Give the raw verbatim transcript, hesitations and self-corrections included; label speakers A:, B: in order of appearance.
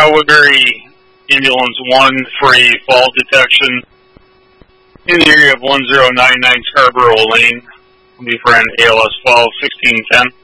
A: Kyle Woodbury Ambulance one for a fall detection in the area of one zero nine nine Scarborough Lane. Will be for an A L S twelve sixteen ten.